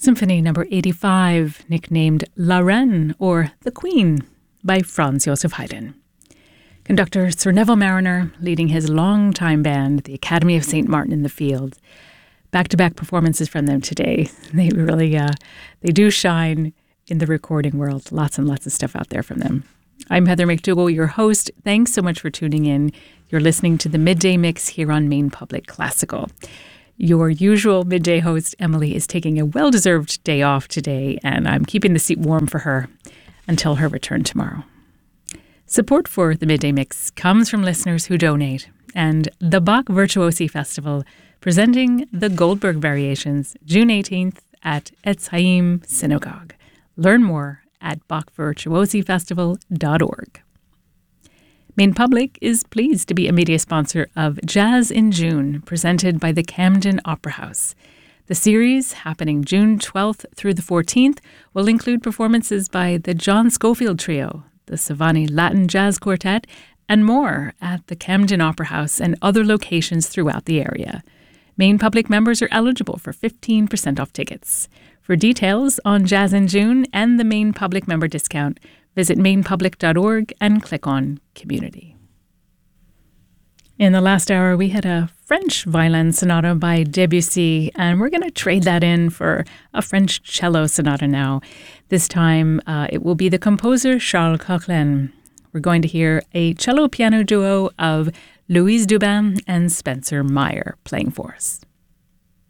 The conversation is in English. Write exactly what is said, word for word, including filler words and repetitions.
Symphony number eighty-five, nicknamed La Reine, or The Queen, by Franz Joseph Haydn. Conductor Sir Neville Marriner leading his longtime band, the Academy of Saint Martin in the Fields. Back-to-back performances from them today. They really, uh, they do shine in the recording world. Lots and lots of stuff out there from them. I'm Heather McDougall, your host. Thanks so much for tuning in. You're listening to the Midday Mix here on Maine Public Classical. Your usual midday host, Emily, is taking a well-deserved day off today, and I'm keeping the seat warm for her until her return tomorrow. Support for the Midday Mix comes from listeners who donate, and the Bach Virtuosi Festival presenting the Goldberg Variations June eighteenth at Etz Chaim Synagogue. Learn more at bach virtuosi festival dot org. Maine Public is pleased to be a media sponsor of Jazz in June, presented by the Camden Opera House. The series, happening June twelfth through the fourteenth, will include performances by the John Scofield Trio, the Savani Latin Jazz Quartet, and more at the Camden Opera House and other locations throughout the area. Maine Public members are eligible for fifteen percent off tickets. For details on Jazz in June and the Maine Public member discount, visit maine public dot org and click on Community. In the last hour, we had a French violin sonata by Debussy, and we're going to trade that in for a French cello sonata now. This time, uh, it will be the composer Charles Coquelin. We're going to hear a cello-piano duo of Louise Dubin and Spencer Meyer playing for us.